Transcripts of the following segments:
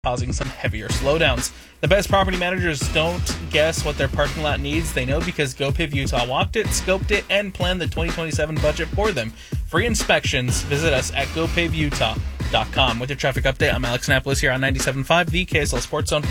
causing some heavier slowdowns. The best property managers don't guess what their parking lot needs. They know because GoPiv Utah walked it, scoped it, and planned the 2027 budget for them. Free inspections. Visit us at gopavutah.com. With your traffic update, I'm Alex Annapolis here on 97.5, the KSL Sports Zone.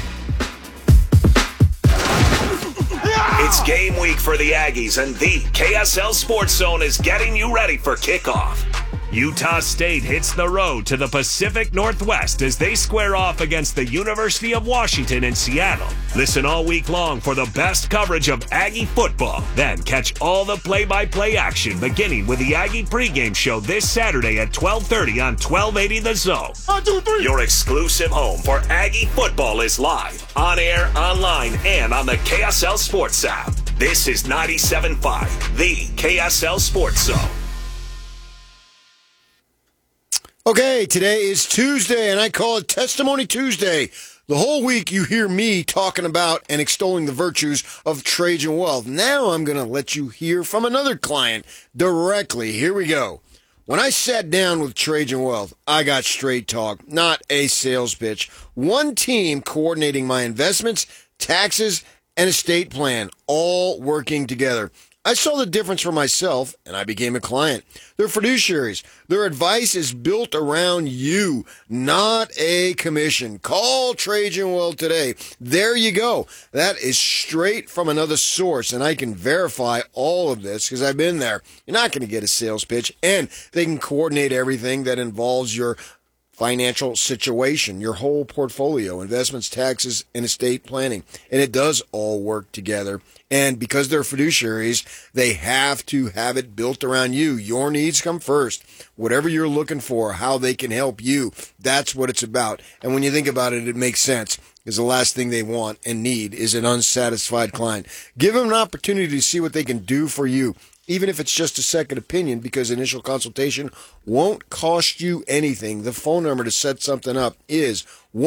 It's game week for the Aggies, and the KSL Sports Zone is getting you ready for kickoff. Utah State hits the road to the Pacific Northwest as they square off against the University of Washington in Seattle. Listen all week long for the best coverage of Aggie football. Then catch all the play-by-play action beginning with the Aggie pregame show this Saturday at 12:30 on 1280 The Zone. 1, 2, 3. Your exclusive home for Aggie football is live, on air, online, and on the KSL Sports app. This is 97.5, the KSL Sports Zone. Okay, today is Tuesday, and I call it Testimony Tuesday. The whole week you hear me talking about and extolling the virtues of Trajan Wealth. Now I'm going to let you hear from another client directly. Here we go. When I sat down with Trajan Wealth, I got straight talk, not a sales pitch. One team coordinating my investments, taxes, and estate plan, all working together. I saw the difference for myself, and I became a client. They're fiduciaries. Their advice is built around you, not a commission. Call Trajan Wealth today. There you go. That is straight from another source, and I can verify all of this because I've been there. You're not going to get a sales pitch, and they can coordinate everything that involves your financial situation, your whole portfolio, investments, taxes, and estate planning. And it does all work together. And because they're fiduciaries, they have to have it built around you. Your needs come first. Whatever you're looking for, how they can help you, that's what it's about. And when you think about it, it makes sense. Because the last thing they want and need is an unsatisfied client. Give them an opportunity to see what they can do for you, even if it's just a second opinion, because initial consultation won't cost you anything. The phone number to set something up is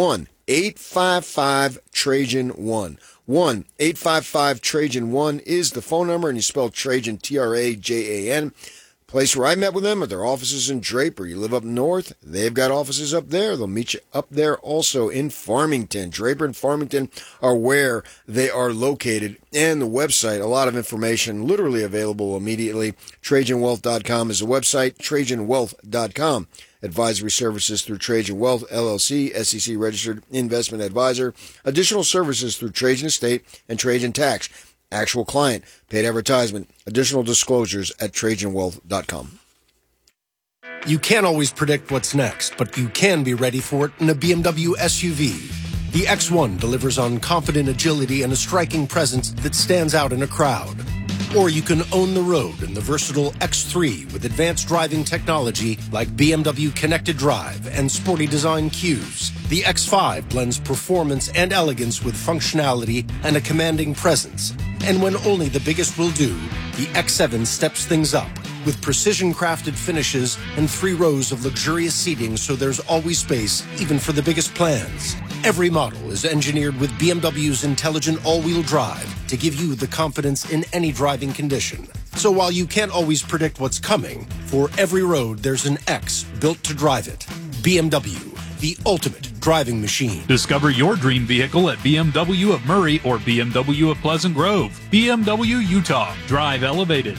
1-855-TRAJAN-1. 1-855-TRAJAN-1 is the phone number, and you spell Trajan, Trajan. Place where I met with them are their offices in Draper. You live up north, they've got offices up there. They'll meet you up there also in Farmington. Draper and Farmington are where they are located. And the website, a lot of information literally available immediately. TrajanWealth.com is the website, TrajanWealth.com. Advisory services through Trajan Wealth, LLC, SEC registered investment advisor. Additional services through Trajan Estate and Trajan Tax. Actual client, paid advertisement, additional disclosures at TrajanWealth.com. You can't always predict what's next, but you can be ready for it in a BMW SUV. The X1 delivers on confident agility and a striking presence that stands out in a crowd. Or you can own the road in the versatile X3 with advanced driving technology like BMW Connected Drive and sporty design cues. The X5 blends performance and elegance with functionality and a commanding presence. And when only the biggest will do, the X7 steps things up with precision-crafted finishes and 3 rows of luxurious seating, so there's always space, even for the biggest plans. Every model is engineered with BMW's intelligent all-wheel drive to give you the confidence in any driving condition. So while you can't always predict what's coming, for every road there's an X built to drive it. BMW, the ultimate driving machine. Discover your dream vehicle at BMW of Murray or BMW of Pleasant Grove. BMW Utah. Drive elevated.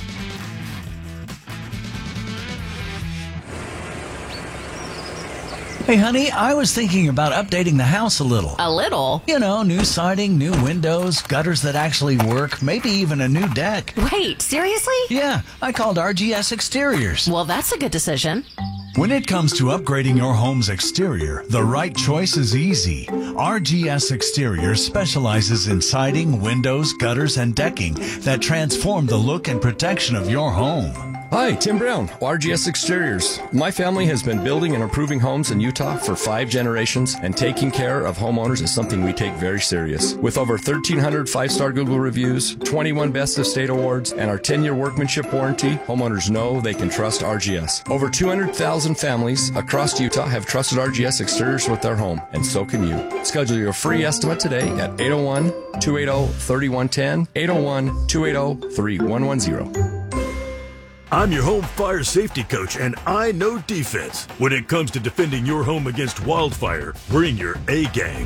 Hey, honey, I was thinking about updating the house a little. A little? You know, new siding, new windows, gutters that actually work, maybe even a new deck. Wait, seriously? Yeah, I called RGS Exteriors. Well, that's a good decision. When it comes to upgrading your home's exterior, the right choice is easy. RGS Exteriors specializes in siding, windows, gutters, and decking that transform the look and protection of your home. Hi, Tim Brown, RGS Exteriors. My family has been building and improving homes in Utah for 5 generations, and taking care of homeowners is something we take very serious. With over 1,300 5-star Google reviews, 21 Best of State awards, and our 10-year workmanship warranty, homeowners know they can trust RGS. Over 200,000 families across Utah have trusted RGS Exteriors with their home, and so can you. Schedule your free estimate today at 801-280-3110, 801-280-3110. I'm your home fire safety coach, and I know defense. When it comes to defending your home against wildfire, bring your A-game.